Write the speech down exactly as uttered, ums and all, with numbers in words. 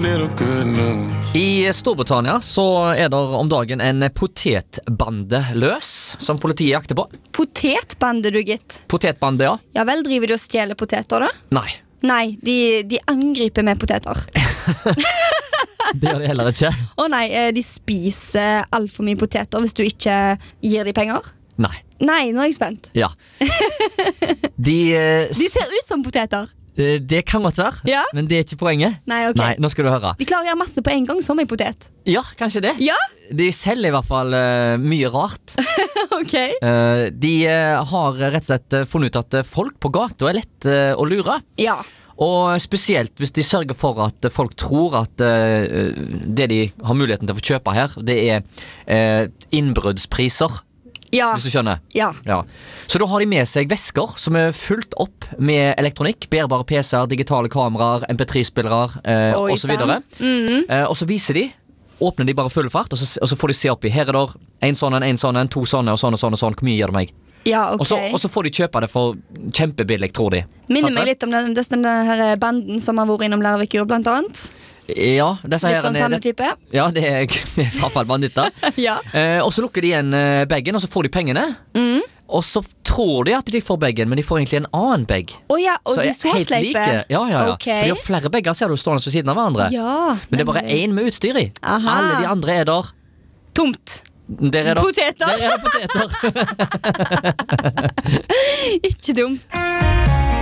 little good news. I Storbritannia så er det om dagen en potetbande løs, som politiet jakter på. Potetbande, du gitt. Potetbande, ja. Ja vel, driver de og stjeler poteter da? Nei, Nei, de, de angriper med poteter. det gjør de heller ikke. Å nei, eh, de spiser alt for mye poteter hvis du ikke gir de penger. Nei, Nei, nå er jeg spent. ja. De, eh, De ser ut som poteter. eh, det kan godt være, Ja? men det er ikke poenget. Nei, ok. Nei, nå skal du høre. De klarer å gjøre masse på en gang som en potet. Ja, kanskje det. Ja, De selger i hvert fall eh, mye rart. ok. Eh, de eh, har rett og slett eh, funnet ut at eh, folk på gata er lett eh, å lure. Ja. Og spesielt hvis de sørger for at folk tror at uh, det de har muligheten til å få kjøpe her, det er uh, innbruddspriser, Ja. hvis du skjønner. Ja. Ja. Så da har de med seg vesker som er fullt opp med elektronikk, bærbare P C-er, digitale kameraer, M P tre-spillere uh, Oi, og så videre. Mhm. Uh, og så viser de, åpner de bare full fart, og så, og så får de se oppi. Her er det en sånn, en sånn, en, to sånne, og sånn og sånn og sånn. Hvor mye gjør det meg? Ja, ok. Og så, og så får de kjøpe det for kjempebillig, tror de. Minner Sant meg det? litt om den, den her banden som har vært innom Lærvik Jord, blant annet. Ja, disse Litt her sånn er- samme type. Ja, det er, det er i hvert fall banditter. Ja. eh, Og så lukker de igjen eh, baggen, og så får de pengene. Mm. Og så tror de at de får baggen, men de får egentlig en annen bag. Å ja, og de er så helt sleipe. like. Ja, ja, ja. Ok. For de har flere bagger, ser du, stående ved siden av hverandre. Ja. Men det er bare én med utstyr i. Aha. Alle de andre er der. Tomt. Der er der. Poteter. Der er det poteter. Ikke dumt.